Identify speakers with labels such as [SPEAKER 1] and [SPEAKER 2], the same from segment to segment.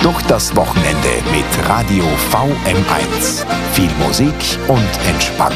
[SPEAKER 1] durch das Wochenende mit Radio VM1. Viel Musik und Entspannung.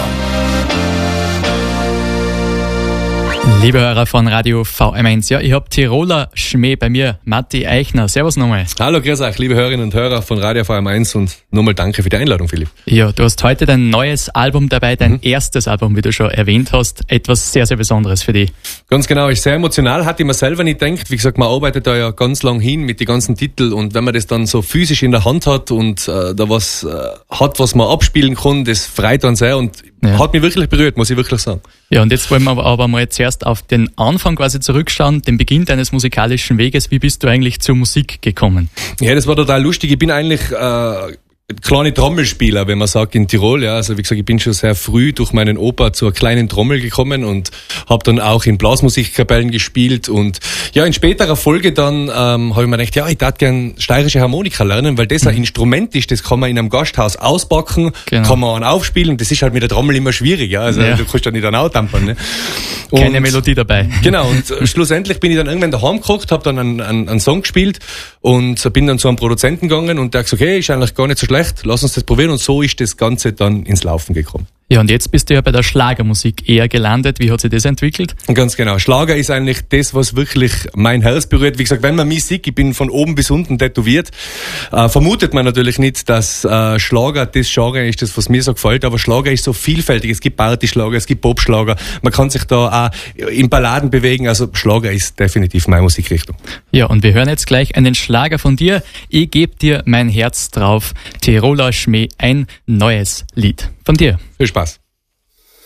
[SPEAKER 2] Liebe Hörer von Radio VM1, ja, ich habe Tiroler Schmäh bei mir, Matti Eichner. Servus nochmal.
[SPEAKER 3] Hallo, grüß euch, liebe Hörerinnen und Hörer von Radio VM1 und nochmal danke für die Einladung, Philipp.
[SPEAKER 2] Ja, du hast heute dein neues Album dabei, dein erstes Album, wie du schon erwähnt hast. Etwas sehr, sehr Besonderes für dich.
[SPEAKER 3] Ganz genau, ist sehr emotional, hatte ich mir selber nicht gedacht. Wie gesagt, man arbeitet da ja ganz lang hin mit den ganzen Titeln und wenn man das dann so physisch in der Hand hat und da was hat, was man abspielen kann, das freut dann sehr und hat mich wirklich berührt, muss ich wirklich sagen.
[SPEAKER 2] Ja, und jetzt wollen wir aber mal zuerst auf den Anfang quasi zurückschauen, den Beginn deines musikalischen Weges. Wie bist du eigentlich zur Musik gekommen?
[SPEAKER 3] Ja, das war total lustig. Ich bin eigentlich kleine Trommelspieler, wenn man sagt, in Tirol. Ja, also wie gesagt, ich bin schon sehr früh durch meinen Opa zur kleinen Trommel gekommen und habe dann auch in Blasmusikkapellen gespielt und ja, in späterer Folge dann habe ich mir gedacht, ja, ich darf gern steirische Harmonika lernen, weil das ein Instrument ist, das kann man in einem Gasthaus auspacken, kann man aufspielen, das ist halt mit der Trommel immer schwierig, ja, also du kannst da nicht tampern, ne? Und
[SPEAKER 2] keine Melodie dabei.
[SPEAKER 3] Genau, und schlussendlich bin ich dann irgendwann daheim gekocht, habe dann einen Song gespielt und bin dann zu einem Produzenten gegangen und der hat gesagt, okay, ist eigentlich gar nicht so schlecht, lass uns das probieren und so ist das Ganze dann ins Laufen gekommen.
[SPEAKER 2] Ja, und jetzt bist du ja bei der Schlagermusik eher gelandet. Wie hat sich das entwickelt?
[SPEAKER 3] Ganz genau. Schlager ist eigentlich das, was wirklich mein Herz berührt. Wie gesagt, wenn man mich sieht, ich bin von oben bis unten tätowiert, vermutet man natürlich nicht, dass Schlager das Genre ist, das was mir so gefällt. Aber Schlager ist so vielfältig. Es gibt Partyschlager, es gibt Popschlager. Man kann sich da auch in Balladen bewegen. Also Schlager ist definitiv meine Musikrichtung. Ja,
[SPEAKER 2] und wir hören jetzt gleich einen Schlager von dir. Ich geb dir mein Herz drauf. Tiroler Schmäh, ein neues Lied von dir.
[SPEAKER 3] Viel Spaß.